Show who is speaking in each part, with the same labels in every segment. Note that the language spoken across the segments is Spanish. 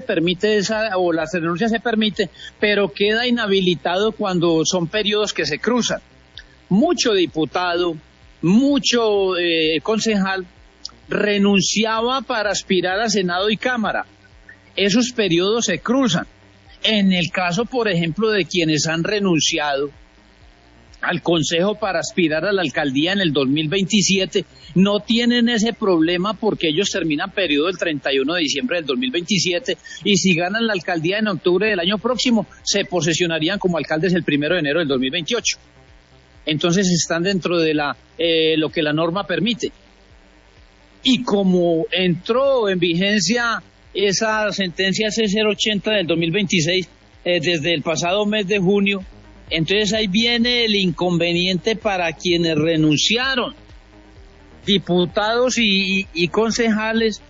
Speaker 1: permite o la renuncia se permite, pero queda inhabilitado cuando son periodos que se cruzan. Mucho diputado, mucho concejal renunciaba para aspirar a Senado y Cámara. Esos periodos se cruzan. En el caso, por ejemplo, de quienes han renunciado al Consejo para aspirar a la alcaldía en el 2027, no tienen ese problema porque ellos terminan periodo el 31 de diciembre del 2027 y si ganan la alcaldía en octubre del año próximo, se posesionarían como alcaldes el 1 de enero del 2028. Entonces están dentro de lo que la norma permite. Y como entró en vigencia esa sentencia C080 del 2026 desde el pasado mes de junio, entonces ahí viene el inconveniente para quienes renunciaron, diputados y concejales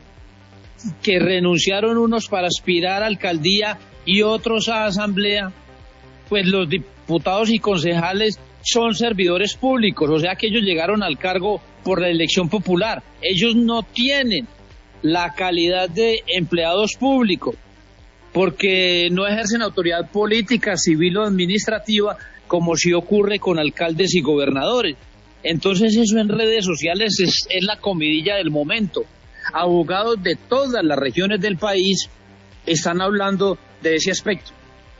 Speaker 1: que renunciaron, unos para aspirar a alcaldía y otros a asamblea. Pues los diputados y concejales son servidores públicos, o sea que ellos llegaron al cargo por la elección popular. Ellos no tienen la calidad de empleados públicos, porque no ejercen autoridad política, civil o administrativa, como sí ocurre con alcaldes y gobernadores. Entonces eso en redes sociales es la comidilla del momento. Abogados de todas las regiones del país están hablando de ese aspecto.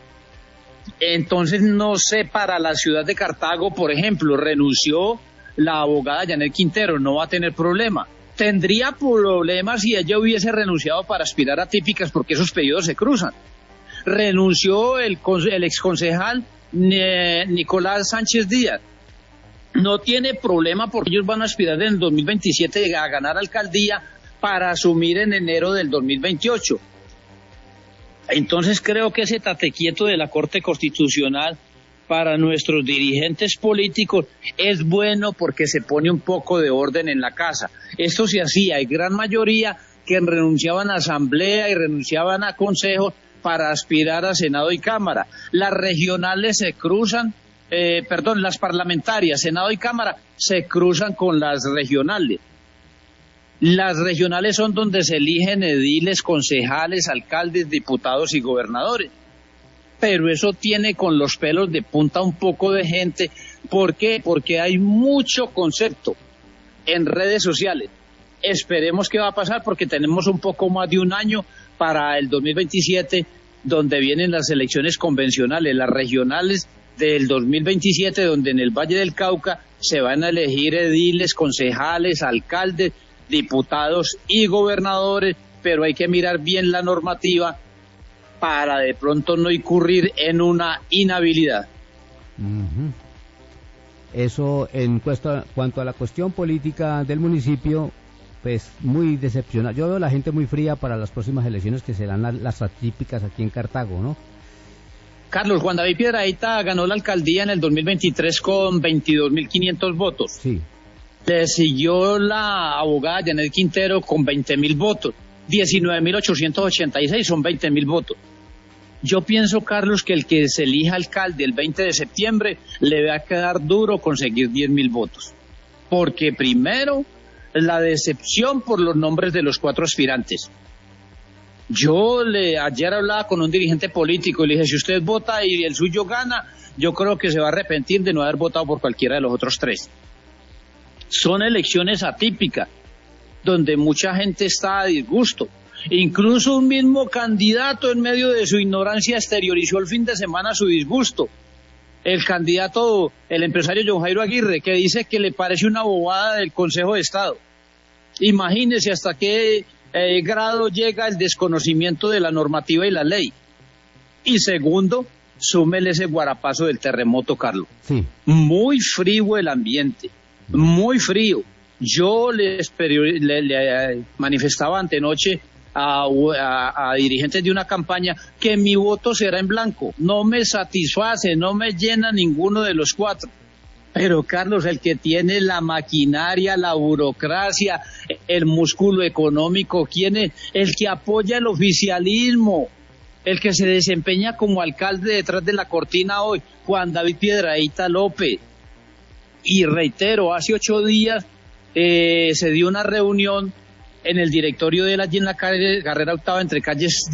Speaker 1: Entonces no sé, para la ciudad de Cartago, por ejemplo, renunció la abogada Yanet Quintero, no va a tener problema. Tendría problemas si ella hubiese renunciado para aspirar a típicas, porque esos periodos se cruzan. Renunció el exconcejal Nicolás Sánchez Díaz. No tiene problema porque ellos van a aspirar en el 2027 a ganar alcaldía para asumir en enero del 2028. Entonces creo que ese tatequieto de la Corte Constitucional para nuestros dirigentes políticos es bueno porque se pone un poco de orden en la casa. Esto se hacía, hay gran mayoría que renunciaban a asamblea y renunciaban a consejo para aspirar a Senado y Cámara. Las regionales se cruzan, las parlamentarias, Senado y Cámara, se cruzan con las regionales. Las regionales son donde se eligen ediles, concejales, alcaldes, diputados y gobernadores. Pero eso tiene con los pelos de punta un poco de gente. ¿Por qué? Porque hay mucho concepto en redes sociales. Esperemos qué va a pasar porque tenemos un poco más de un año para el 2027, donde vienen las elecciones convencionales, las regionales del 2027, donde en el Valle del Cauca se van a elegir ediles, concejales, alcaldes, diputados y gobernadores, pero hay que mirar bien la normativa para de pronto no incurrir en una inhabilidad.
Speaker 2: Eso en cuanto a la cuestión política del municipio, pues muy decepcionado. Yo veo a la gente muy fría para las próximas elecciones que serán las atípicas aquí en Cartago, ¿no?
Speaker 1: Carlos, Juan David Piedrahita ganó la alcaldía en el 2023 con 22.500 votos.
Speaker 2: Sí.
Speaker 1: Le siguió la abogada Yanet Quintero con 20.000 votos. 19.886 son 20.000 votos. Yo pienso, Carlos, que el que se elija alcalde el 20 de septiembre le va a quedar duro conseguir 10.000 votos. Porque primero, la decepción por los nombres de los 4 aspirantes. Ayer hablaba con un dirigente político y le dije, si usted vota y el suyo gana, yo creo que se va a arrepentir de no haber votado por cualquiera de los otros 3. Son elecciones atípicas, donde mucha gente está a disgusto. Incluso un mismo candidato en medio de su ignorancia exteriorizó el fin de semana su disgusto. El candidato, el empresario John Jairo Aguirre, que dice que le parece una bobada del Consejo de Estado. Imagínese hasta qué grado llega el desconocimiento de la normativa y la ley. Y segundo, súmele ese guarapazo del terremoto, Carlos.
Speaker 2: Sí.
Speaker 1: Muy frío el ambiente, muy frío. Yo le manifestaba antenoche a dirigentes de una campaña que mi voto será en blanco. No me satisface, no me llena ninguno de los 4. Pero, Carlos, el que tiene la maquinaria, la burocracia, el músculo económico, ¿quién es? El que apoya el oficialismo, el que se desempeña como alcalde detrás de la cortina hoy, Juan David Piedrahita López. Y reitero, hace 8 días se dio una reunión en el directorio de él allí en la carrera octava entre calles